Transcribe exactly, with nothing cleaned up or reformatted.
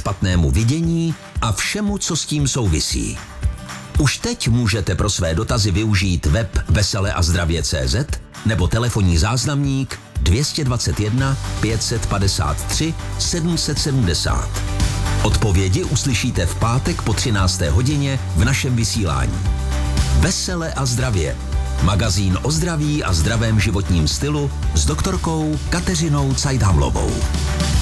špatnému vidění a všemu, co s tím souvisí. Už teď můžete pro své dotazy využít web vesele a zdravě tečka cé zet nebo telefonní záznamník dvě stě dvacet jedna pět set padesát tři sedm set sedmdesát. Odpovědi uslyšíte v pátek po třinácté hodině v našem vysílání. Vesele a zdravě. Magazín o zdraví a zdravém životním stylu s doktorkou Kateřinou Cajthamlovou.